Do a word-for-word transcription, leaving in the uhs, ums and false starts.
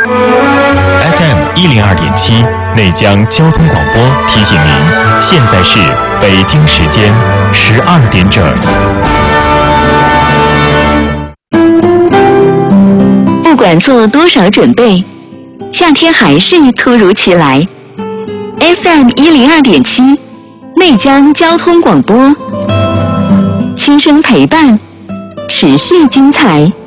F M 一零二点七内江交通广播提醒您，现在是北京时间十二点整。 不管做多少准备，夏天还是突如其来。F M 一零二点七内江交通广播，轻声陪伴，持续精彩。